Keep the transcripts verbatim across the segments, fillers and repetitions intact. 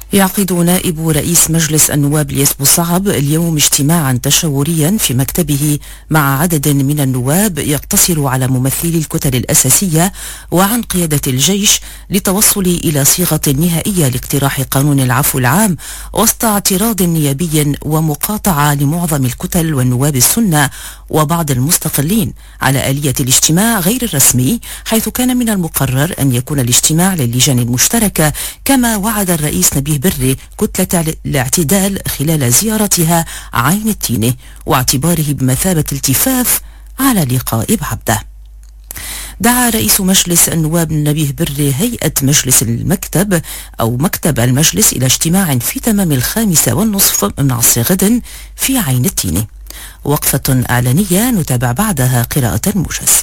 يعقد نائب رئيس مجلس النواب الياس بوصعب اليوم اجتماعا تشاوريا في مكتبه مع عدد من النواب يقتصر على ممثلي الكتل الأساسية وعن قيادة الجيش للتوصل إلى صيغة نهائية لاقتراح قانون العفو العام وسط اعتراض نيابي ومقاطعة لمعظم الكتل والنواب السنة وبعض المستقلين على آلية الاجتماع غير الرسمي، حيث كان من المقرر أن يكون الاجتماع للجان المشتركة كما وعد الرئيس نبيه بري كتلة الاعتدال خلال زيارتها عين التينة واعتباره بمثابة التفاف على لقاء بعبده. دعا رئيس مجلس النواب نبيه بري هيئة مجلس المكتب أو مكتب المجلس إلى اجتماع في تمام الخامسة والنصف من عصر غد في عين التينة. وقفة إعلانية نتابع بعدها قراءة الموجز.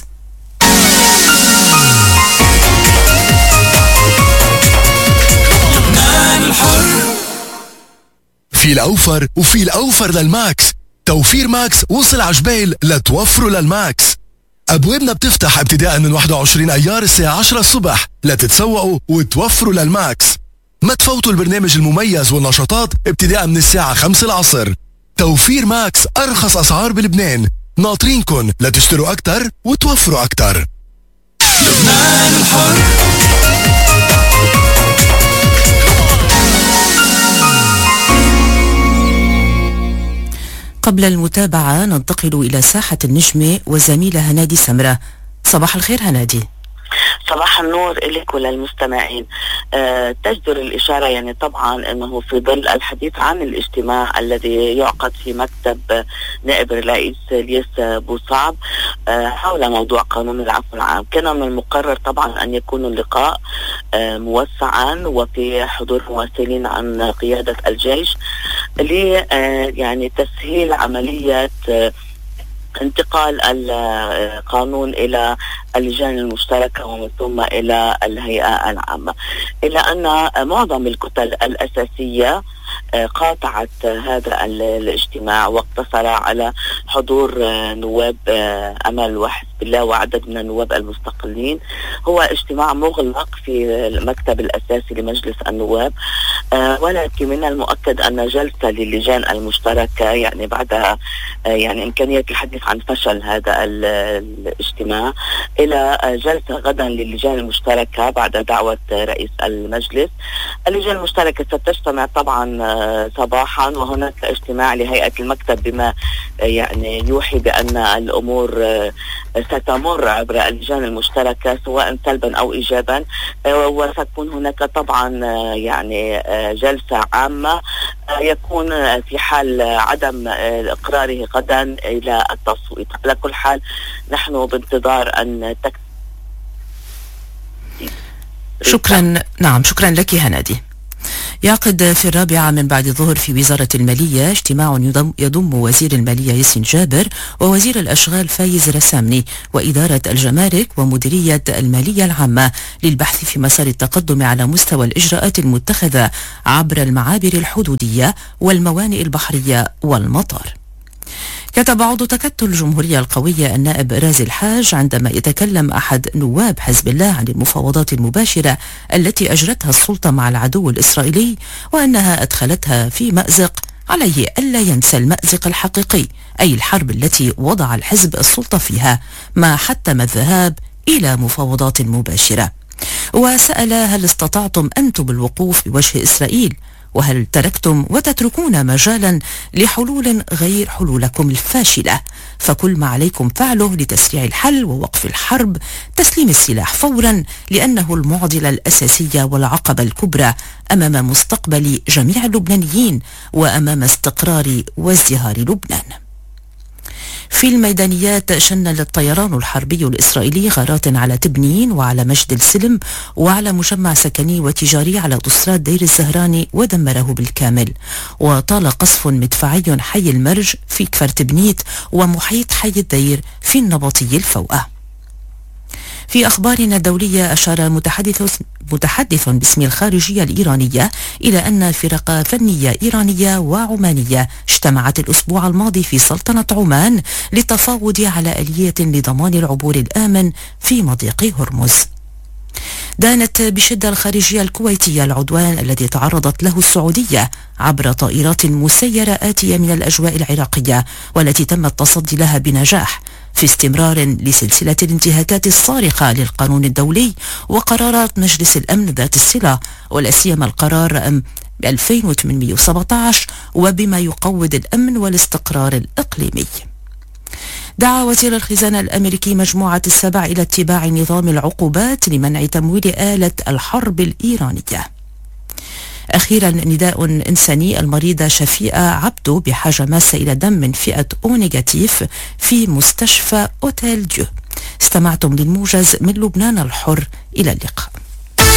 في الأوفر وفي الأوفر للماكس. توفير ماكس وصل عجبيل لتوفروا للماكس. أبوابنا بتفتح ابتداء من واحد وعشرين أيار الساعة عشرة الصبح لتتسوقوا وتوفروا للماكس. ما تفوتوا البرنامج المميز والنشاطات ابتداء من الساعة خمسة العصر. توفير ماكس أرخص أسعار بلبنان، ناطرينكن لتشتروا أكتر وتوفروا أكتر. لبنان الحر. قبل المتابعة ننتقل إلى ساحة النجمة وزميلها هنادي سمرة. صباح الخير هنادي. صباح النور إليك وللمستمعين. أه تجدر الإشارة يعني طبعا أنه في ظل الحديث عن الاجتماع الذي يعقد في مكتب نائب الرئيس الياس بوصعب أه حول موضوع قانون العفو العام، كان من المقرر طبعا أن يكون اللقاء أه موسعا وفي حضور ممثلين عن قيادة الجيش ل أه يعني تسهيل عملية أه انتقال القانون إلى اللجان المشتركة ومن ثم إلى الهيئة العامة، إلا أن معظم الكتل الأساسية قاطعت هذا الاجتماع واقتصر على حضور نواب أمل وحزب الله وعدد من النواب المستقلين. هو اجتماع مغلق في المكتب الأساسي لمجلس النواب، ولكن من المؤكد أن جلسة للجان المشتركة يعني بعد يعني إمكانية الحديث عن فشل هذا الاجتماع إلى جلسة غدا للجان المشتركة بعد دعوة رئيس المجلس. اللجان المشتركة ستجتمع طبعا صباحا، وهناك اجتماع لهيئة المكتب بما يعني يوحي بأن الأمور ستمر عبر اللجان المشتركة سواء سلبا أو إيجابا، وستكون هناك طبعا يعني جلسة عامة يكون في حال عدم إقراره غدا إلى التصويت. على كل حال نحن بانتظار أن تك... شكرا. نعم شكرا لك هنادي. يعقد في الرابعة من بعد الظهر في وزارة المالية اجتماع يضم, يضم وزير المالية ياسين جابر ووزير الأشغال فايز رسامني وإدارة الجمارك ومديرية المالية العامة للبحث في مسار التقدم على مستوى الإجراءات المتخذة عبر المعابر الحدودية والموانئ البحرية والمطار. كتب عضو تكتل الجمهورية القوية النائب رازي الحاج عندما يتكلم أحد نواب حزب الله عن المفاوضات المباشرة التي أجرتها السلطة مع العدو الإسرائيلي وأنها أدخلتها في مأزق، عليه ألا ينسى المأزق الحقيقي أي الحرب التي وضع الحزب السلطة فيها ما حتم الذهاب إلى مفاوضات مباشرة. وسأل هل استطعتم أنتم الوقوف بوجه إسرائيل؟ وهل تركتم وتتركون مجالا لحلول غير حلولكم الفاشلة؟ فكل ما عليكم فعله لتسريع الحل ووقف الحرب تسليم السلاح فورا، لأنه المعضلة الأساسية والعقبة الكبرى أمام مستقبل جميع اللبنانيين وأمام استقرار وازدهار لبنان. في الميدانيات شن الطيران الحربي الإسرائيلي غارات على تبنين وعلى مجد السلم وعلى مجمع سكني وتجاري على أسرات دير الزهراني ودمره بالكامل. وطال قصف مدفعي حي المرج في كفر تبنيت ومحيط حي الدير في النبطي الفوقة. في أخبارنا الدولية أشار متحدث متحدث باسم الخارجية الإيرانية إلى أن فرق فنية إيرانية وعمانية اجتمعت الأسبوع الماضي في سلطنة عمان للتفاوض على آلية لضمان العبور الآمن في مضيق هرمز. دانت بشدة الخارجية الكويتية العدوان الذي تعرضت له السعودية عبر طائرات مسيرة آتية من الأجواء العراقية، والتي تم التصدي لها بنجاح في استمرار لسلسلة الانتهاكات الصارخة للقانون الدولي وقرارات مجلس الأمن ذات الصلة، ولا سيما القرار ألفين وثمانمئة وسبعة عشر، وبما يقوض الأمن والاستقرار الإقليمي. دعا وزير الخزانة الأمريكي مجموعة السبع إلى اتباع نظام العقوبات لمنع تمويل آلة الحرب الإيرانية. أخيرا نداء إنساني: المريضة شفيقة عبدو بحاجة ماسة إلى دم من فئة أو نيجاتيف في مستشفى أوتيل ديو. استمعتم للموجز من لبنان الحر، إلى اللقاء.